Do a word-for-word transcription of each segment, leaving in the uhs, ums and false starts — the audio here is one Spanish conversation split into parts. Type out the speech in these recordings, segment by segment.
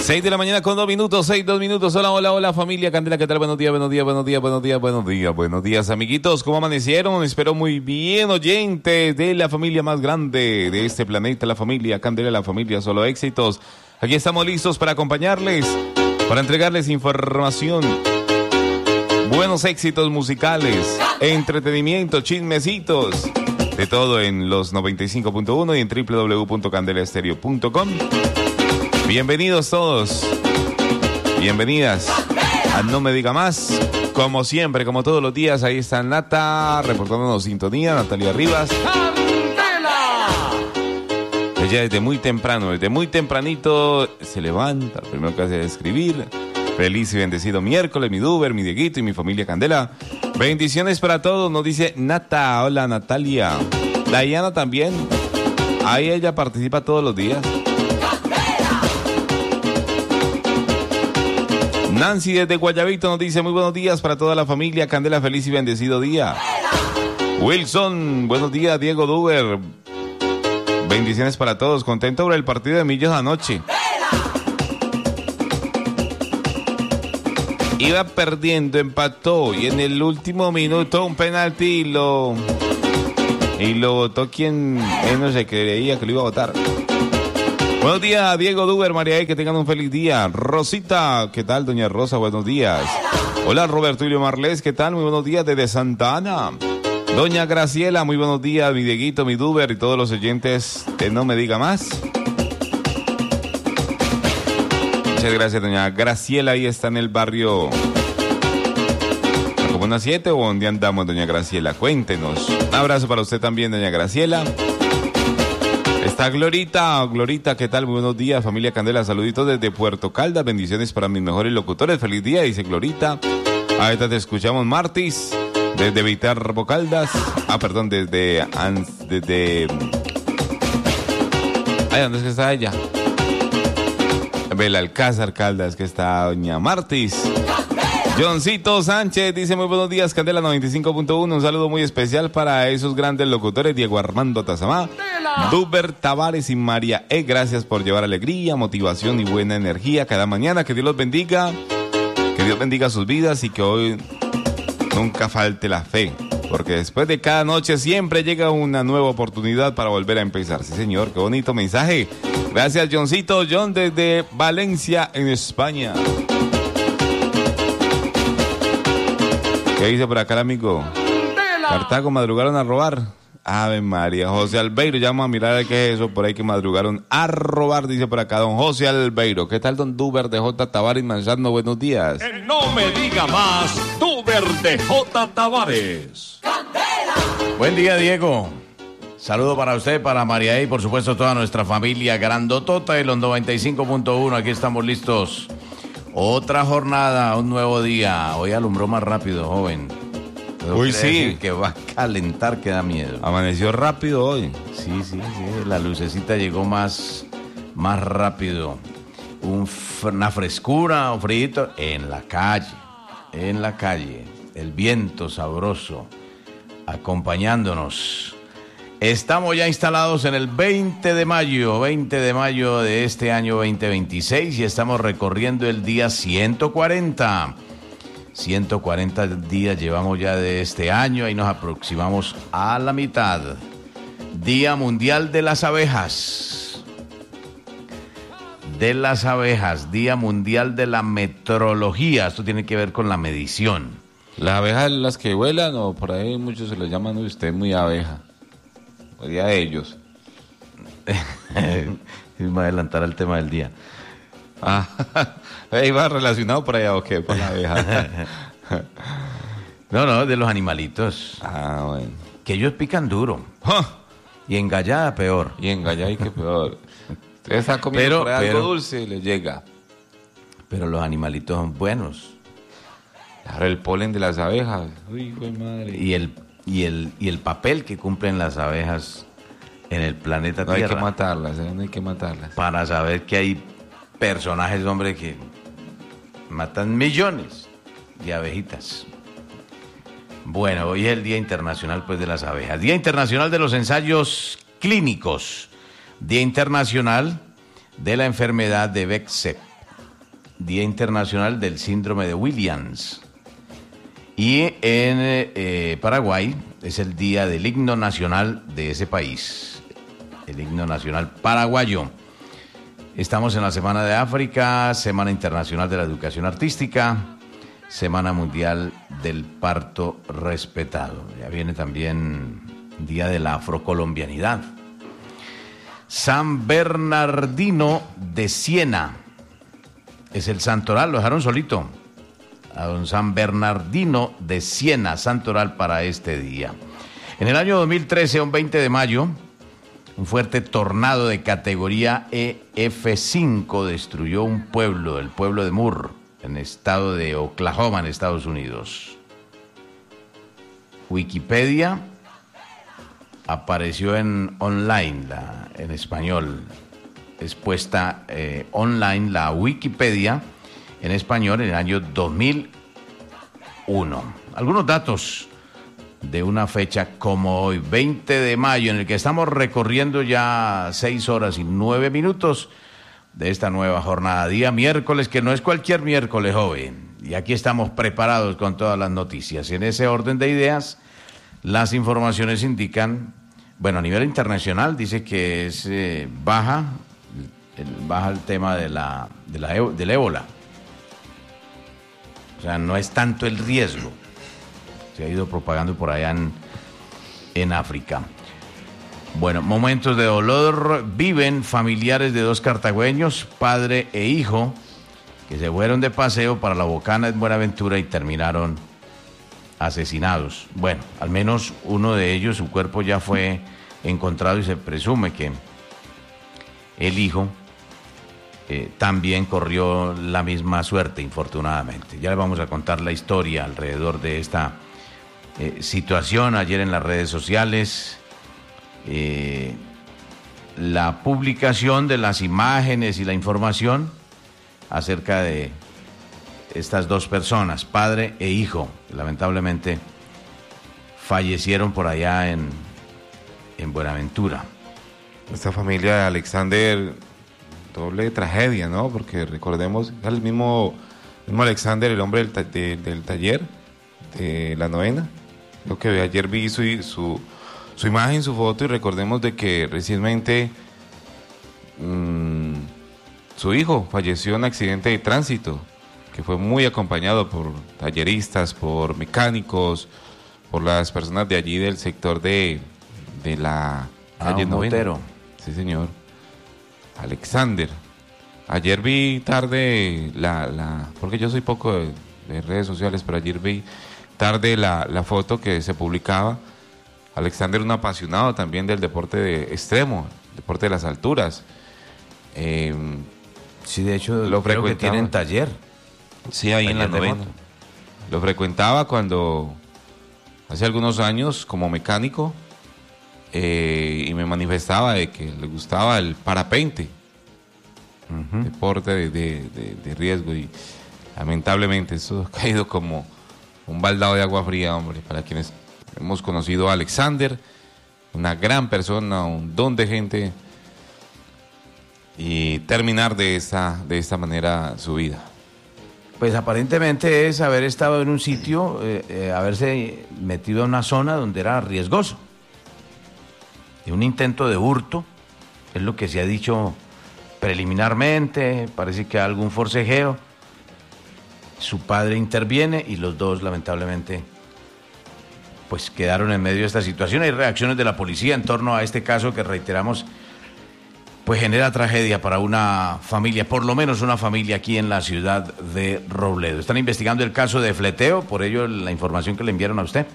seis de la mañana con dos minutos, seis, dos minutos. Hola, hola, hola familia Candela, ¿qué tal? Buenos días, buenos días, buenos días, buenos días, buenos días, buenos días, amiguitos. ¿Cómo amanecieron? Espero muy bien, oyentes de la familia más grande de este planeta, la familia Candela, la familia Solo Éxitos. Aquí estamos listos para acompañarles, para entregarles información, buenos éxitos musicales, entretenimiento, chismecitos, de todo en los noventa y cinco punto uno y en doble u doble u doble u punto candela estéreo punto com. Bienvenidos todos, bienvenidas a No Me Diga Más. Como siempre, como todos los días, ahí está Nata, reportándonos sintonía, Natalia Rivas. ¡Candela! Ella desde muy temprano, desde muy tempranito se levanta, lo primero que hace es escribir. Feliz y bendecido miércoles, mi Duber, mi Dieguito y mi familia Candela. Bendiciones para todos, nos dice Nata. Hola, Natalia. Diana también, ahí ella participa todos los días. Nancy desde Guayabito nos dice muy buenos días para toda la familia Candela, feliz y bendecido día. Wilson, buenos días, Diego Duber. Bendiciones para todos, contento por el partido de Millos anoche. Iba perdiendo, empató y en el último minuto un penalti y lo, y lo votó quien menos se creía que lo iba a votar. Buenos días, Diego Duber, María E, que tengan un feliz día. Rosita, ¿qué tal, doña Rosa? Buenos días. Hola, Roberto Julio Marles, ¿qué tal? Muy buenos días desde Santa Ana. Doña Graciela, muy buenos días, mi Dieguito, mi Duber y todos los oyentes de No Me Diga Más. Muchas gracias, doña Graciela, ahí está en el barrio La Comuna siete, ¿o dónde andamos, doña Graciela? Cuéntenos. Un abrazo para usted también, doña Graciela. Está Glorita, Glorita, ¿qué tal? Muy buenos días, familia Candela, saluditos desde Puerto Caldas, bendiciones para mis mejores locutores, feliz día, dice Glorita. Ahorita te escuchamos, Martis, desde Viterbo Caldas, ah, perdón, desde, desde, ay, ¿dónde es que está ella? Belalcázar Caldas, que está doña Martis. Johncito Sánchez dice muy buenos días, Candela noventa y cinco punto uno, un saludo muy especial para esos grandes locutores, Diego Armando Tazamá, Duber Tavares y María E. Gracias por llevar alegría, motivación y buena energía cada mañana. Que Dios los bendiga, que Dios bendiga sus vidas y que hoy nunca falte la fe, porque después de cada noche siempre llega una nueva oportunidad para volver a empezar. Sí, señor, qué bonito mensaje. Gracias, Johncito. John desde Valencia, en España. ¿Qué dice por acá el amigo? Cartago, madrugaron a robar. Ave María, José Albeiro, ya vamos a mirar qué es eso por ahí que madrugaron a robar, dice por acá don José Albeiro. ¿Qué tal don Duber de J. Tavares Manzano? Buenos días. Que no me diga más, Duber de J. Tavares. ¡Candela! Buen día, Diego. Saludo para usted, para María y por supuesto toda nuestra familia grandotota de los noventa y cinco punto uno. Aquí estamos listos. Otra jornada, un nuevo día. Hoy alumbró más rápido, joven. Uy, sí. Que va a calentar, que da miedo. Amaneció rápido hoy. Sí, sí, sí. La lucecita llegó más, más rápido. Un, una frescura, un frío en la calle. En la calle. El viento sabroso acompañándonos. Estamos ya instalados en el veinte de mayo, veinte de mayo de este año veinte veintiséis y estamos recorriendo el día ciento cuarenta. ciento cuarenta días llevamos ya de este año y nos aproximamos a la mitad. Día Mundial de las Abejas. De las abejas, Día Mundial de la Metrología. Esto tiene que ver con la medición. Las abejas, las que vuelan, o por ahí muchos se les llaman, usted muy abeja. O día de ellos. Me voy a adelantar al tema del día. Ah, ¿iba relacionado por allá o qué? Por la abeja. No, no, de los animalitos. Ah, bueno. Que ellos pican duro. ¡Ja! Y engallada peor. Y engallada y que peor. Usted está comiendo Pero, por ahí pero, algo dulce y le llega. Pero los animalitos son buenos. Claro, el polen de las abejas. Uy, güey, madre. Y el, y, el, y el papel que cumplen las abejas en el planeta no Tierra. No hay que matarlas, ¿eh? No hay que matarlas. Para saber que hay personajes, hombre, que matan millones de abejitas. Bueno, hoy es el Día Internacional, pues, de las abejas. Día Internacional de los Ensayos Clínicos. Día Internacional de la Enfermedad de Behçet. Día Internacional del Síndrome de Williams. Y en eh, Paraguay es el Día del Himno Nacional de ese país, el himno nacional paraguayo. Estamos en la Semana de África, Semana Internacional de la Educación Artística, Semana Mundial del Parto Respetado. Ya viene también Día de la Afrocolombianidad. San Bernardino de Siena es el santoral, lo dejaron solito. A don San Bernardino de Siena, santoral para este día. En el año dos mil trece, un veinte de mayo, un fuerte tornado de categoría E F cinco destruyó un pueblo, el pueblo de Moore, en el estado de Oklahoma, en Estados Unidos. Wikipedia apareció en online, la, en español, es puesta eh, online la Wikipedia en español en el año dos mil uno. Algunos datos de una fecha como hoy, veinte de mayo, en el que estamos recorriendo ya seis horas y nueve minutos de esta nueva jornada, día miércoles, que no es cualquier miércoles, joven. Y aquí estamos preparados con todas las noticias. Y en ese orden de ideas, las informaciones indican, bueno, a nivel internacional dice que es eh, baja, el, baja el tema de la, de la, del ébola. O sea, no es tanto el riesgo. Se ha ido propagando por allá en, en África. Bueno, momentos de dolor viven familiares de dos cartagüeños, padre e hijo, que se fueron de paseo para la Bocana en Buenaventura y terminaron asesinados. Bueno, al menos uno de ellos, su cuerpo ya fue encontrado y se presume que el hijo Eh, también corrió la misma suerte, infortunadamente. Ya le vamos a contar la historia alrededor de esta eh, situación. Ayer en las redes sociales, eh, la publicación de las imágenes y la información acerca de estas dos personas, padre e hijo, que lamentablemente fallecieron por allá en, en Buenaventura. Esta familia de Alexander, doble tragedia, ¿no? Porque recordemos, el mismo, mismo Alexander, el hombre del, ta, de, del taller de la novena. Lo que ayer vi su, su, su imagen, su foto, y recordemos de que recientemente mmm, su hijo falleció en un accidente de tránsito, que fue muy acompañado por talleristas, por mecánicos, por las personas de allí del sector de, de la calle ah, novena. Montero. Sí, señor. Alexander. Ayer vi tarde la, la porque yo soy poco de, de redes sociales, pero ayer vi tarde la, la foto que se publicaba. Alexander, un apasionado también del deporte de extremo, deporte de las alturas. Eh, sí, de hecho, lo creo que frecuentaba. tienen taller. Sí, ahí taller en la novena. Lo frecuentaba cuando, hace algunos años, como mecánico. Eh, y me manifestaba de que le gustaba el parapente, uh-huh. deporte de, de, de, de riesgo, y lamentablemente eso ha caído como un baldado de agua fría, hombre, para quienes hemos conocido a Alexander, una gran persona, un don de gente, y terminar de esta, de esta manera su vida. Pues aparentemente es haber estado en un sitio, eh, eh, haberse metido en una zona donde era riesgoso. De un intento de hurto, es lo que se ha dicho preliminarmente, parece que algún forcejeo. Su padre interviene y los dos lamentablemente pues quedaron en medio de esta situación. Hay reacciones de la policía en torno a este caso que, reiteramos, pues genera tragedia para una familia, por lo menos una familia aquí en la ciudad de Robledo. Están investigando el caso de fleteo, por ello la información que le enviaron a usted.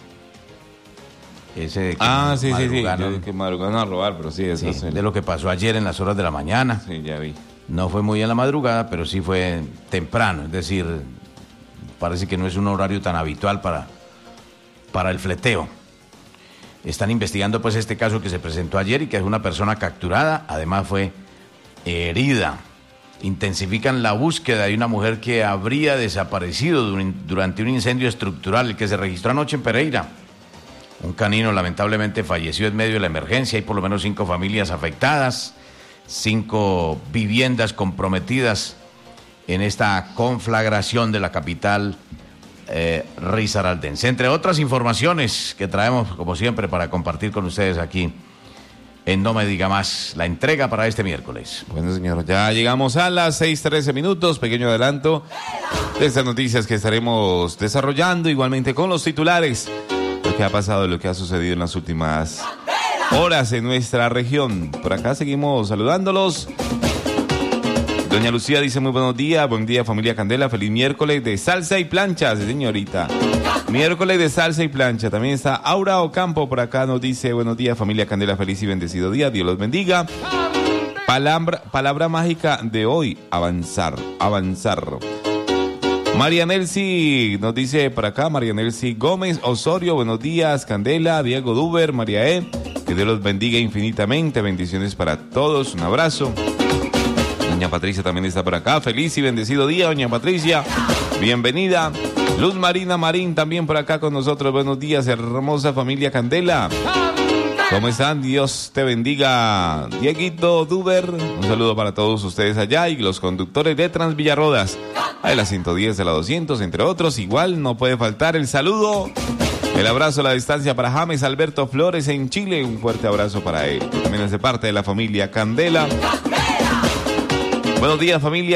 Ese de que ah, sí, sí, sí, yo, que madrugaron a robar, pero sí, eso sí, es el... de lo que pasó ayer en las horas de la mañana. Sí, ya vi. No fue muy en la madrugada, pero sí fue temprano, es decir, parece que no es un horario tan habitual para, para el fleteo. Están investigando pues este caso que se presentó ayer y que es una persona capturada, además fue herida. Intensifican la búsqueda de una mujer que habría desaparecido durante un incendio estructural que se registró anoche en Pereira. Un canino lamentablemente falleció en medio de la emergencia. Hay por lo menos cinco familias afectadas, cinco viviendas comprometidas en esta conflagración de la capital eh, risaraldense. Entre otras informaciones que traemos, como siempre, para compartir con ustedes aquí en No Me Diga Más, la entrega para este miércoles. Bueno, señor, ya llegamos a las seis trece minutos, pequeño adelanto de estas noticias que estaremos desarrollando, igualmente con los titulares, lo que ha pasado, lo que ha sucedido en las últimas horas en nuestra región. Por acá seguimos saludándolos. Doña Lucía dice muy buenos días, buen día familia Candela, feliz miércoles de salsa y plancha, sí, señorita. Miércoles de salsa y plancha. También está Aura Ocampo por acá, nos dice buenos días familia Candela, feliz y bendecido día, Dios los bendiga. Palabra, palabra mágica de hoy, avanzar, avanzar. María Nelsi nos dice por acá, María Nelsi Gómez Osorio, buenos días Candela, Diego Duber, María E, que Dios los bendiga infinitamente, bendiciones para todos, un abrazo. Doña Patricia también está por acá. Feliz y bendecido día, doña Patricia. Bienvenida. Luz Marina Marín también por acá con nosotros. Buenos días, hermosa familia Candela. ¿Cómo están? Dios te bendiga. Dieguito Duber. Un saludo para todos ustedes allá y los conductores de Transvillarrodas. De la ciento diez, de la doscientos, entre otros. Igual no puede faltar el saludo. El abrazo a la distancia para James Alberto Flores en Chile. Un fuerte abrazo para él. También es de parte de la familia Candela. Buenos días, familia